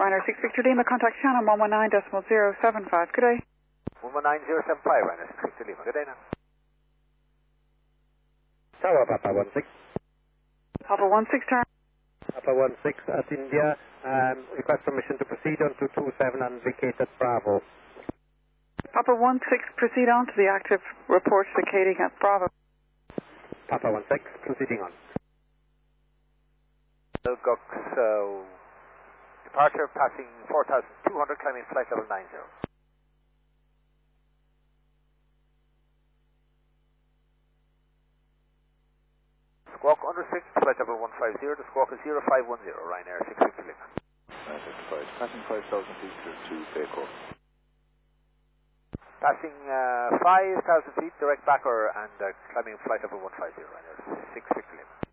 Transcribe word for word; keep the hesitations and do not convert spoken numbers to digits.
Ryanair six Victor Lima, contact Shannon one one nine decimal zero seven five. Good day. one one nine zero seven five, Ryanair six Victor Lima. Good day now. Tower Papa one six. Papa one six turn. Papa one six at India. Um, request permission to proceed on to two seven and vacate at Bravo. Papa one six, proceed on to the active report vacating at Bravo. Papa one six, proceeding on. Gux, uh, departure passing four thousand two hundred, climbing flight level nine zero. Squawk under six, flight level one five zero, the squawk is zero five one zero, Ryanair six Victor Lima. nine fifty-five, passing five thousand feet to Baco. Passing uh, five thousand feet, direct backer, and uh, climbing flight level one five zero, Ryanair six Victor Lima.